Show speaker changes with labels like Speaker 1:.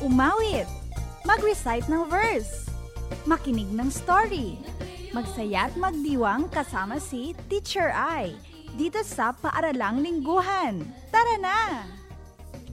Speaker 1: umawit, mag-recite ng verse, makinig ng story, magsaya at magdiwang kasama si Teacher Ai dito sa Paaralang Lingguhan. Tara na!